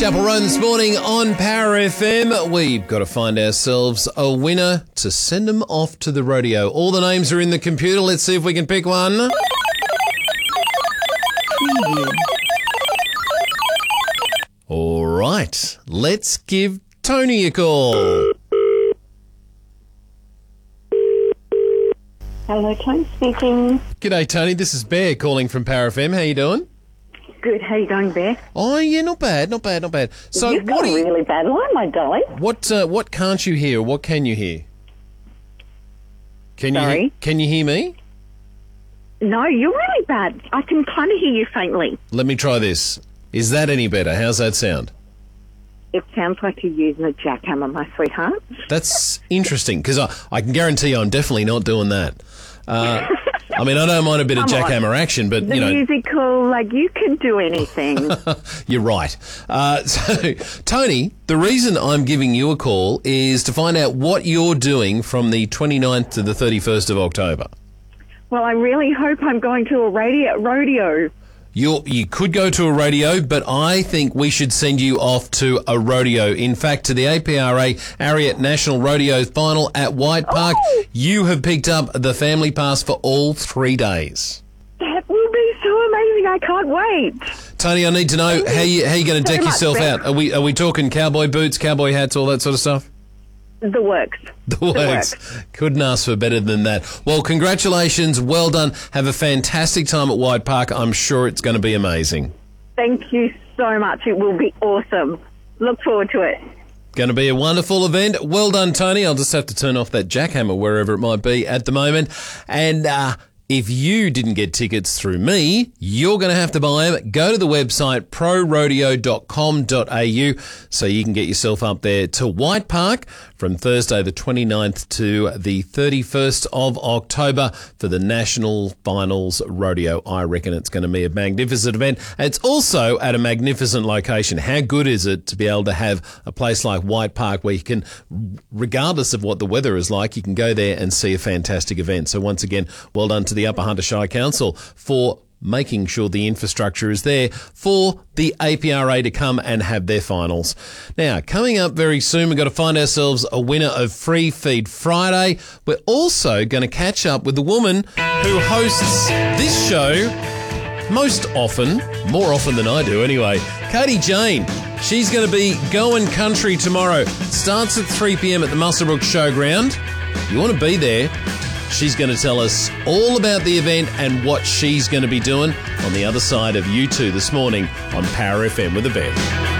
Chapel Roan this morning on Power FM. We've got to find ourselves a winner to send them off to the rodeo. All the names are in the computer. Let's see if we can pick one. All right, let's give Tony a call. Hello, Tony speaking. G'day, Tony. This is Bear calling from Power FM. How you doing? Good. How you going, Bear? Oh, yeah, not bad. So, You've got a really bad line, my darling. What can't you hear? What can you hear? Sorry? Can you hear me? No, you're really bad. I can kind of hear you faintly. Let me try this. Is that any better? How's that sound? It sounds like you're using a jackhammer, my sweetheart. That's interesting, because I can guarantee you I'm definitely not doing that. I mean, I don't mind a bit of jackhammer action, but, the musical, like, you can do anything. You're right. So, Tony, the reason I'm giving you a call is to find out what you're doing from the 29th to the 31st of October. Well, I really hope I'm going to a rodeo. You could go to a rodeo, but I think we should send you off to a rodeo. In fact, to the APRA Ariat National Rodeo Final at White Park. Oh! You have picked up the family pass for all 3 days. That will be so amazing. I can't wait. Tony, I need to know how you going to deck yourself out. Are we talking cowboy boots, cowboy hats, all that sort of stuff? The works. The works. Couldn't ask for better than that. Well, congratulations. Well done. Have a fantastic time at White Park. I'm sure it's going to be amazing. Thank you so much. It will be awesome. Look forward to it. Going to be a wonderful event. Well done, Tony. I'll just have to turn off that jackhammer wherever it might be at the moment. And if you didn't get tickets through me, you're going to have to buy them. Go to the website prorodeo.com.au so you can get yourself up there to White Park from Thursday the 29th to the 31st of October for the National Finals Rodeo. I reckon it's going to be a magnificent event. It's also at a magnificent location. How good is it to be able to have a place like White Park where you can, regardless of what the weather is like, you can go there and see a fantastic event. So once again, well done to the Upper Hunter Shire Council for making sure the infrastructure is there for the APRA to come and have their finals. Now, coming up very soon, we've got to find ourselves a winner of Free Feed Friday. We're also going to catch up with the woman who hosts this show most often, more often than I do anyway, Katie Jane. She's going to be going country tomorrow. Starts at 3 p.m. at the Muswellbrook Showground. You want to be there. She's going to tell us all about the event and what she's going to be doing on the other side of U2 this morning on Power FM with the Bear.